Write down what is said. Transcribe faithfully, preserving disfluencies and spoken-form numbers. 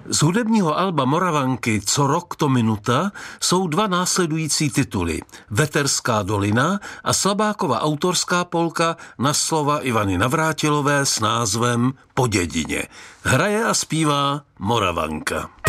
Z hudebního alba Moravanky Co rok to minuta jsou dva následující tituly. Veterská dolina a Slabákova autorská polka na slova Ivany Navrátilové s názvem Po dědině. Hraje a zpívá Moravanka.